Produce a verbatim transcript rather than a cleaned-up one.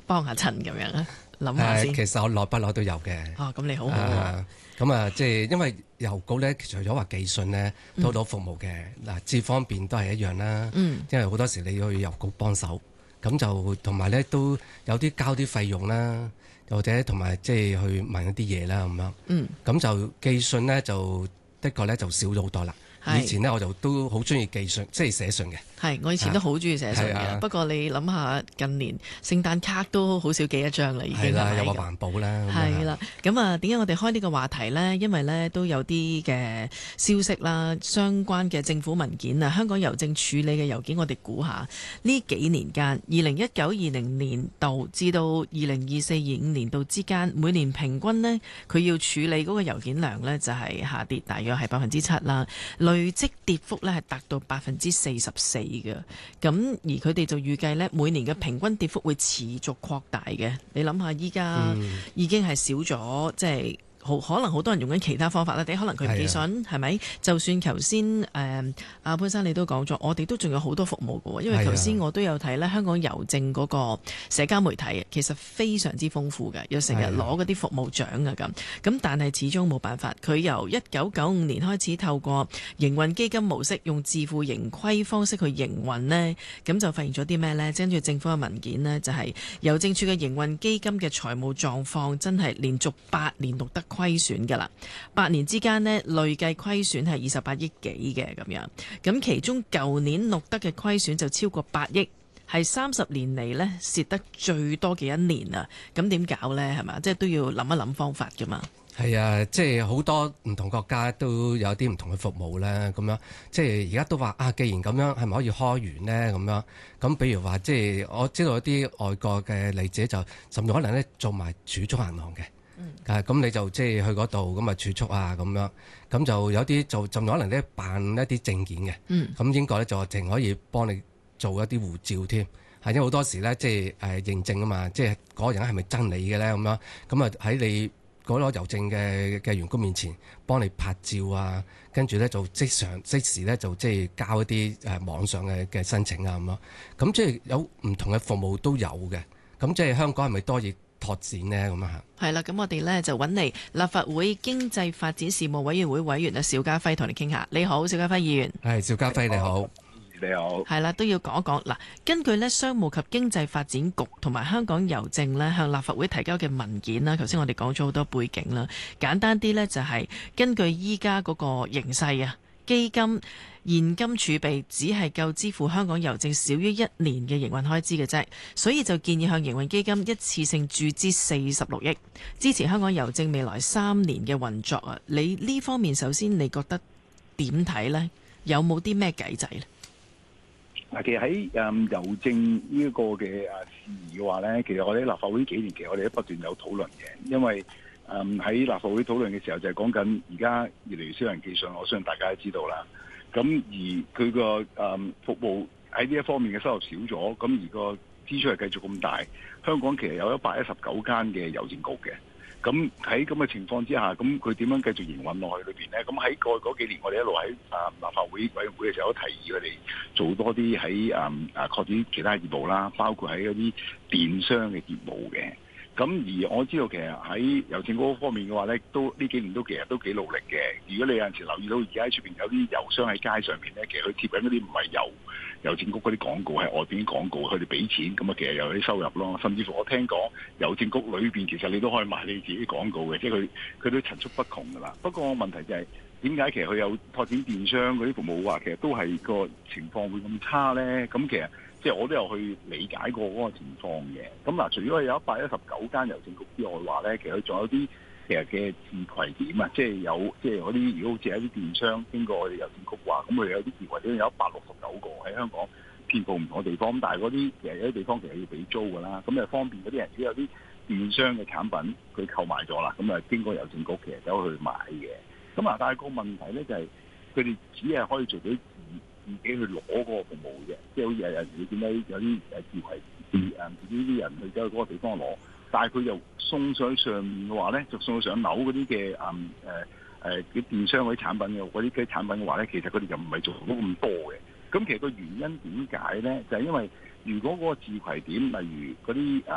幫下襯咁樣啊？諗下先。 其實我攞不攞都有嘅。 哦，咁你好好喎。 咁啊，即係因為郵局咧，除咗話寄信咧，都好多服務嘅。嗱，至方便都係一樣啦。嗯。因為好多時你要去郵局幫手，咁就同埋咧都有啲交啲費用啦，或者同埋即係去問一啲嘢啦咁樣。嗯。咁就寄信咧，就的確咧就少咗好多啦。以前呢，我就都好中意寄信，即係寫信嘅。係， 我以前都好中意寫信嘅。 啊、 不過你諗下，近年聖誕卡都好少寄一張啦，已經係咪？ 有個環保啦。 係啦，咁啊，點解我哋開呢個話題呢？因為呢都有啲嘅消息啦，相關嘅政府文件啊，香港郵政處理嘅郵件，我哋估下呢幾年間，二零一九二零年度至到二零二四二五年度之間，每年平均呢，佢要處理嗰個郵件量呢，就係下跌，大約係百分之七啦。累積跌幅咧係達到百分之四十四嘅，咁而佢哋就預計咧每年嘅平均跌幅會持續擴大嘅。你諗下，依家已經係少咗，即係。好可能好多人用緊其他方法啦，第一可能佢唔寄信係咪？就算頭先誒阿潘生你都講咗，我哋都仲有好多服務嘅喎，因為頭先我都有睇咧香港郵政嗰個社交媒體，其實非常之豐富嘅，又成日攞嗰啲服務獎啊咁。咁但係始終冇辦法，佢由一九九五年開始透過營運基金模式，用自負盈虧方式去營運呢，咁就發現咗啲咩呢？跟住政府嘅文件呢，就係郵政處嘅營運基金嘅財務狀況真係連續八年錄得虧損㗎啦，八年之間呢，累計虧損係二十八億幾嘅咁樣，咁其中舊年錄得嘅虧損就超過八億，係三十年嚟呢蝕得最多嘅一年啊！咁點搞呢？係嘛，即係都要諗一諗方法㗎嘛。 係啊，即係好多唔同國家都有啲唔同嘅服務啦，咁樣即係而家都話啊，既然咁樣，係咪可以開源呢？咁樣咁，比如話即係我知道有啲外國嘅例子就甚至可能咧做埋儲蓄銀行嘅。咁、嗯、你就即係去嗰度咁啊儲蓄啊咁樣，咁就有啲就就可能咧辦一啲證件嘅，咁、嗯、英國咧就淨可以幫你做一啲護照添，係因為好多時咧即係誒認證啊嘛，即係嗰個人係咪真你嘅咧咁樣，咁啊喺你嗰個郵政嘅嘅員工面前幫你拍照啊，跟住咧就即常即時咧就即係交一啲誒網上嘅嘅申請啊咁咯，咁即係有唔同嘅服務都有嘅，咁即係香港係咪多嘢拓展呢？咁啊係啦，咁我哋呢就揾嚟立法會經濟發展事務委員會委員啊邵家輝同你傾下。你好，邵家輝議員。 係，邵家輝你好。 你好。 係啦，都要講一講嗱。根據呢商務及經濟發展局同埋香港郵政呢向立法會提交嘅文件啦，頭先我哋講咗好多背景啦。簡單啲呢，就係根據依家嗰個形勢啊，基金現金儲備只係夠支付香港郵政少於一年嘅營運開支嘅啫，所以就建議向營運基金一次性注資四十六億，支持香港郵政未來三年嘅運作啊！你呢方面首先你覺得點睇呢？有冇啲咩計仔呢？ 嗱，其實喺誒郵政呢一個嘅啊事宜嘅話咧，其實我哋喺立法會幾年期，我哋都不斷有討論嘅，因為誒喺立法會討論嘅時候就係講緊而家越嚟越少人寄信，我相信大家都知道啦。咁而佢個誒服務喺呢一方面嘅收入少咗，咁而個支出係繼續咁大。香港其實有一百一十九間嘅郵政局嘅，咁喺咁嘅情況之下，咁佢點樣繼續營運落去裏邊咧？咁喺過去嗰幾年，我哋一路喺啊立法會委員會嘅時候都提議佢哋做多啲喺啊啊擴展其他業務啦，包括喺嗰啲電商嘅業務嘅。咁而我知道其實喺郵政嗰方面嘅話咧，都呢幾年都其實都幾努力嘅。如果你有陣時留意到而家喺出邊有啲郵商喺街上邊咧，其實佢貼緊嗰啲唔係郵郵政局嗰啲廣告，係外邊啲廣告，佢哋俾錢，咁啊其實有啲收入咯。甚至乎我聽講郵政局裏邊其實你都可以賣你自己廣告嘅，即係佢佢都層出不窮噶啦。不過問題就係點解其實佢有拓展電商嗰啲服務話，其實都係個情況會咁差咧？咁其實即係我都有去理解過嗰個情況嘅。咁嗱，除咗係有一百一十九間郵政局之外話咧，其實佢仲有啲其實嘅自攜點啊，即係有即係嗰啲如果好似喺啲電商經過我哋郵政局話，咁佢哋有啲自攜點有一百六十九個喺香港遍佈唔同嘅地方。咁但係嗰啲其實有啲地方其實要俾租㗎啦，咁就方便嗰啲人只有啲電商嘅產品佢購買咗啦，咁啊經過郵政局其實走去買嘅。咁啊，但係個問題咧就係佢哋只係可以做到自己去攞嗰個服務嘅，即係好似有陣時你見到有啲誒自攜自誒自己啲人去走去嗰個地方攞，但係佢又送上去上面嘅話咧，就送上樓嗰啲嘅誒誒誒啲電商嗰啲產品嘅嗰啲嘅產品嘅話咧，其實佢哋就唔係做到咁多嘅。咁其實個原因點解咧？就係、是、因為如果嗰個自攜點，例如嗰啲